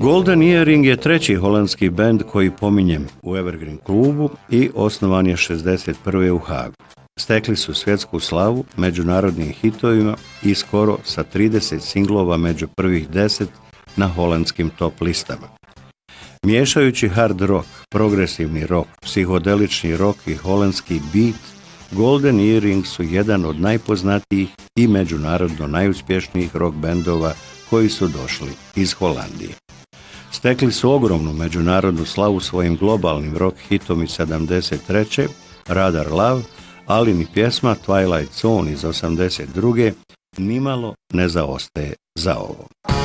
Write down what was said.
Golden Earring je treći holandski bend koji pominjem u Evergreen klubu i osnovan je 1961. u Hagu. Stekli su svjetsku slavu međunarodnim hitovima i skoro sa 30 singlova među prvih 10 na holandskim top listama. Miješajući hard rock, progresivni rock, psihodelični rock i holandski beat, Golden Earring su jedan od najpoznatijih i međunarodno najuspješnijih rock bendova koji su došli iz Holandije. Stekli su ogromnu međunarodnu slavu svojim globalnim rock hitom iz 73. Radar Love, ali ni pjesma Twilight Zone iz 82. nimalo ne zaostaje za ovo.